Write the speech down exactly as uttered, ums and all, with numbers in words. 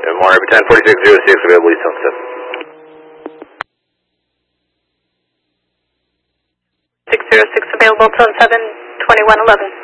M R ten forty-six oh six available East Sunset. six oh six available, Sunseven, twenty-one eleven.